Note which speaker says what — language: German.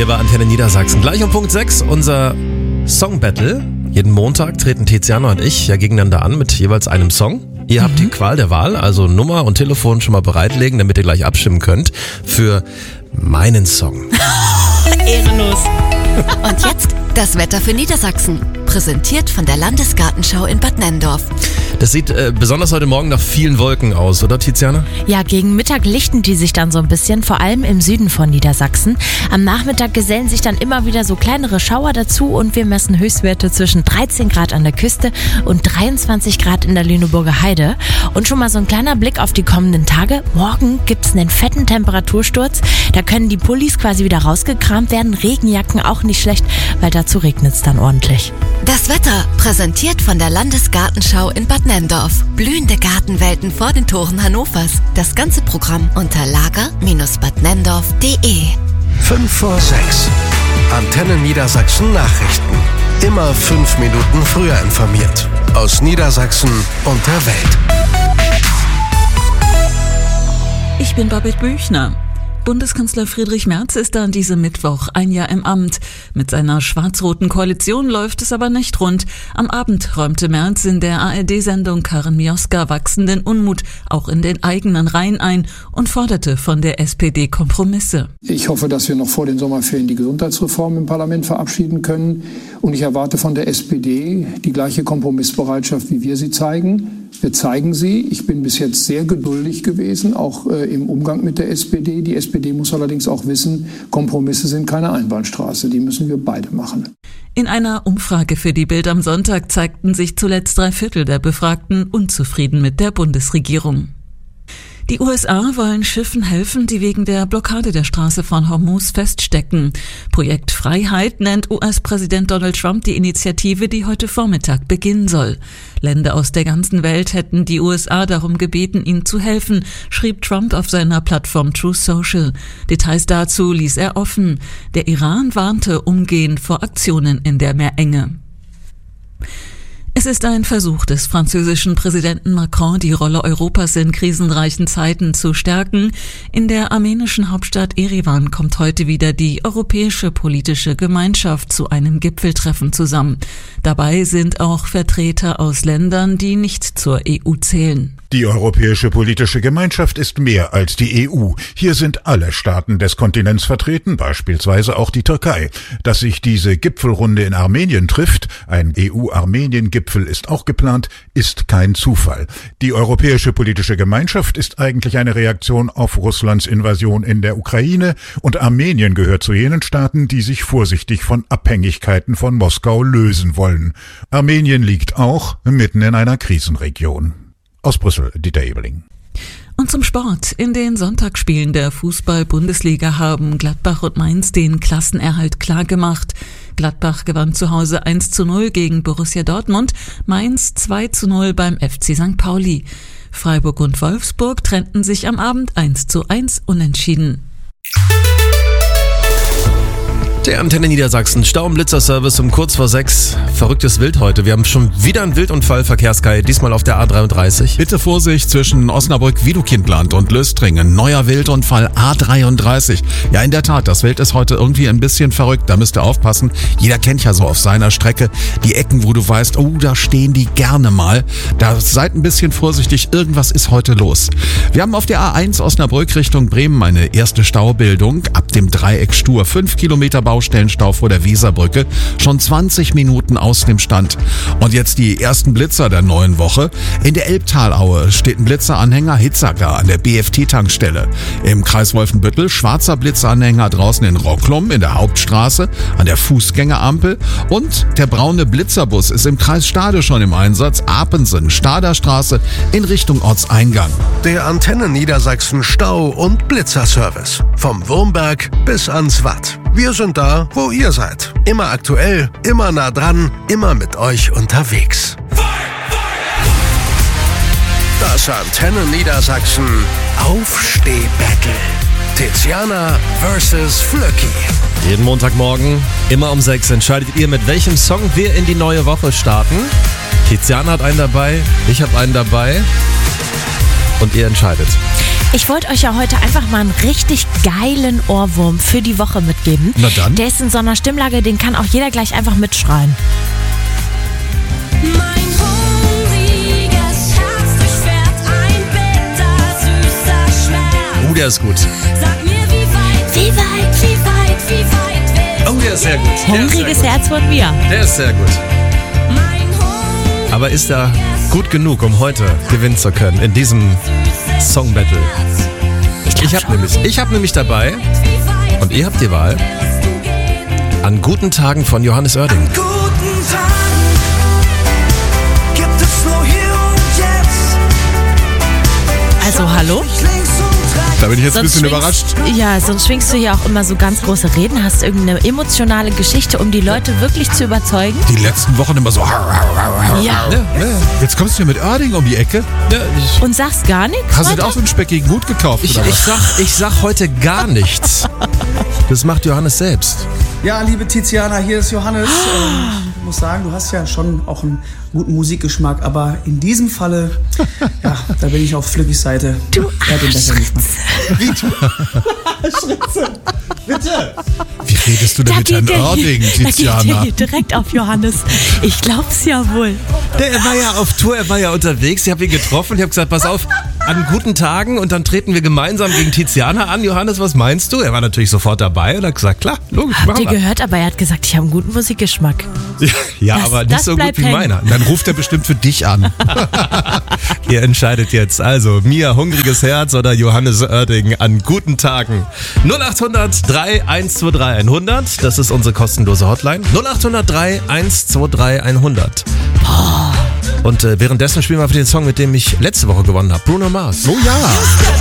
Speaker 1: hier bei Antenne Niedersachsen. Gleich um Punkt 6 unser Song Battle. Jeden Montag treten Tiziana und ich ja gegeneinander an mit jeweils einem Song. Ihr habt die Qual der Wahl, also Nummer und Telefon schon mal bereitlegen, damit ihr gleich abstimmen könnt für meinen Song.
Speaker 2: Ehrenlos.
Speaker 3: Und jetzt das Wetter für Niedersachsen. Präsentiert von der Landesgartenschau in Bad Nenndorf.
Speaker 1: Das sieht besonders heute Morgen nach vielen Wolken aus, oder Tiziana?
Speaker 2: Ja, gegen Mittag lichten die sich dann so ein bisschen, vor allem im Süden von Niedersachsen. Am Nachmittag gesellen sich dann immer wieder so kleinere Schauer dazu und wir messen Höchstwerte zwischen 13 Grad an der Küste und 23 Grad in der Lüneburger Heide. Und schon mal so ein kleiner Blick auf die kommenden Tage. Morgen gibt's einen fetten Temperatursturz. Da können die Pullis quasi wieder rausgekramt werden, Regenjacken auch nicht schlecht, weil dazu regnet's dann ordentlich.
Speaker 3: Das Wetter präsentiert von der Landesgartenschau in Bad Nenndorf. Blühende Gartenwelten vor den Toren Hannovers. Das ganze Programm unter lager-badnenndorf.de.
Speaker 4: 5 vor 6. Antenne Niedersachsen Nachrichten. Immer 5 Minuten früher informiert. Aus Niedersachsen und der Welt.
Speaker 5: Ich bin Babette Büchner. Bundeskanzler Friedrich Merz ist an diesem Mittwoch ein Jahr im Amt. Mit seiner schwarz-roten Koalition läuft es aber nicht rund. Am Abend räumte Merz in der ARD-Sendung Karin Mioska wachsenden Unmut auch in den eigenen Reihen ein und forderte von der SPD Kompromisse.
Speaker 6: Ich hoffe, dass wir noch vor den Sommerferien die Gesundheitsreform im Parlament verabschieden können. Und ich erwarte von der SPD die gleiche Kompromissbereitschaft, wie wir sie zeigen. Wir zeigen sie. Ich bin bis jetzt sehr geduldig gewesen, auch im Umgang mit der SPD. Die SPD muss allerdings auch wissen, Kompromisse sind keine Einbahnstraße. Die müssen wir beide machen.
Speaker 5: In einer Umfrage für die Bild am Sonntag zeigten sich zuletzt 3/4 der Befragten unzufrieden mit der Bundesregierung. Die USA wollen Schiffen helfen, die wegen der Blockade der Straße von Hormuz feststecken. Projekt Freiheit nennt US-Präsident Donald Trump die Initiative, die heute Vormittag beginnen soll. Länder aus der ganzen Welt hätten die USA darum gebeten, ihnen zu helfen, schrieb Trump auf seiner Plattform Truth Social. Details dazu ließ er offen. Der Iran warnte umgehend vor Aktionen in der Meerenge. Es ist ein Versuch des französischen Präsidenten Macron, die Rolle Europas in krisenreichen Zeiten zu stärken. In der armenischen Hauptstadt Erivan kommt heute wieder die Europäische Politische Gemeinschaft zu einem Gipfeltreffen zusammen. Dabei sind auch Vertreter aus Ländern, die nicht zur EU zählen.
Speaker 7: Die Europäische Politische Gemeinschaft ist mehr als die EU. Hier sind alle Staaten des Kontinents vertreten, beispielsweise auch die Türkei. Dass sich diese Gipfelrunde in Armenien trifft, ein EU-Armenien-Gipfel ist auch geplant, ist kein Zufall. Die Europäische Politische Gemeinschaft ist eigentlich eine Reaktion auf Russlands Invasion in der Ukraine und Armenien gehört zu jenen Staaten, die sich vorsichtig von Abhängigkeiten von Moskau lösen wollen. Armenien liegt auch mitten in einer Krisenregion. Aus Brüssel, Dieter Ebeling.
Speaker 5: Und zum Sport. In den Sonntagsspielen der Fußball-Bundesliga haben Gladbach und Mainz den Klassenerhalt klargemacht. Gladbach gewann zu Hause 1:0 gegen Borussia Dortmund, Mainz 2:0 beim FC St. Pauli. Freiburg und Wolfsburg trennten sich am Abend 1:1 unentschieden.
Speaker 1: Der Antenne Niedersachsen Stau-und-Blitzer-Service um kurz vor 6. Verrücktes Wild heute. Wir haben schon wieder einen Wildunfall, Verkehrssky, diesmal auf der A33.
Speaker 8: Bitte Vorsicht zwischen Osnabrück-Wiedukindland und Löstringen. Neuer Wildunfall A33. Ja, in der Tat, das Wild ist heute irgendwie ein bisschen verrückt. Da müsst ihr aufpassen. Jeder kennt ja so auf seiner Strecke die Ecken, wo du weißt, oh, da stehen die gerne mal. Da seid ein bisschen vorsichtig. Irgendwas ist heute los. Wir haben auf der A1 Osnabrück Richtung Bremen eine erste Staubildung. Ab dem Dreieck Stur. 5 Kilometer Baustellenstau vor der Weserbrücke, schon 20 Minuten aus dem Stand. Und jetzt die ersten Blitzer der neuen Woche. In der Elbtalaue steht ein Blitzeranhänger Hitzacker an der BFT-Tankstelle. Im Kreis Wolfenbüttel schwarzer Blitzeranhänger draußen in Rocklum in der Hauptstraße an der Fußgängerampel. Und der braune Blitzerbus ist im Kreis Stade schon im Einsatz. Apensen, Staderstraße in Richtung Ortseingang.
Speaker 4: Der Antenne Niedersachsen Stau- und Blitzerservice. Vom Wurmberg bis ans Watt. Wir sind da, wo ihr seid. Immer aktuell, immer nah dran, immer mit euch unterwegs. Das Antenne Niedersachsen Aufsteh-Battle. Tiziana versus Flöcki.
Speaker 1: Jeden Montagmorgen, immer um 6, entscheidet ihr, mit welchem Song wir in die neue Woche starten. Tiziana hat einen dabei, ich habe einen dabei und ihr entscheidet.
Speaker 2: Ich wollte euch ja heute einfach mal einen richtig geilen Ohrwurm für die Woche mitgeben.
Speaker 8: Na dann.
Speaker 2: Der ist in so einer Stimmlage, den kann auch jeder gleich einfach mitschreien.
Speaker 9: Mein hungriges Herz durchfährt ein bittersüßer Schmerz.
Speaker 1: Der ist gut.
Speaker 9: Sag mir, wie weit will
Speaker 1: Oh, der ist sehr gut.
Speaker 2: Hungriges Herz von mir.
Speaker 1: Der ist sehr gut.
Speaker 9: mein hungriges
Speaker 1: Aber ist er gut genug, um heute gewinnen zu können in diesem Song Battle? Ich hab nämlich dabei, und ihr habt die Wahl, An guten Tagen von Johannes Oerding.
Speaker 10: Guten Tagen gibt es nur hier und jetzt.
Speaker 2: Also hallo?
Speaker 10: Links und rechts.
Speaker 8: Da bin ich jetzt ein bisschen überrascht.
Speaker 2: Ja, sonst schwingst du ja auch immer so ganz große Reden, hast irgendeine emotionale Geschichte, um die Leute wirklich zu überzeugen.
Speaker 8: Die letzten Wochen immer so.
Speaker 2: Ja.
Speaker 8: Jetzt kommst du hier mit Oerding um die Ecke.
Speaker 2: Und sagst gar nichts?
Speaker 8: Hast du
Speaker 2: heute?
Speaker 8: dir auch so einen speckigen Hut gekauft?
Speaker 1: Ich
Speaker 8: oder was?
Speaker 1: sag heute gar nichts. Das macht Johannes selbst.
Speaker 11: Ja, liebe Tiziana, hier ist Johannes. Ich muss sagen, du hast ja schon auch einen guten Musikgeschmack, aber in diesem Falle, ja, da bin ich auf Flückis Seite.
Speaker 2: Du
Speaker 11: Er hat den besseren Geschmack.
Speaker 8: Wie redest du denn mit Herrn Oerding, Tiziana?
Speaker 2: Da geht der direkt auf Johannes. Ich glaub's ja wohl.
Speaker 1: Er war ja auf Tour, er war ja unterwegs. Ich habe ihn getroffen. Ich habe gesagt, pass auf, an guten Tagen und dann treten wir gemeinsam gegen Tiziana an. Johannes, was meinst du? Er war natürlich sofort dabei und hat gesagt, klar, logisch,
Speaker 2: Habt
Speaker 1: machen
Speaker 2: ihr
Speaker 1: wir.
Speaker 2: gehört, aber er hat gesagt, ich habe einen guten Musikgeschmack.
Speaker 1: Ja,
Speaker 2: Das-
Speaker 1: aber nicht
Speaker 2: das
Speaker 1: so gut
Speaker 2: bleibt
Speaker 1: wie
Speaker 2: hängen.
Speaker 1: meiner.
Speaker 8: Dann ruft er bestimmt für dich an.
Speaker 1: Ihr entscheidet jetzt also, Mia, hungriges Herz oder Johannes Oerding an guten Tagen. 0800 3123 100, das ist unsere kostenlose Hotline. 0800 3123 100. Und währenddessen spielen wir für den Song, mit dem ich letzte Woche gewonnen habe. Bruno Mars.
Speaker 8: Oh ja.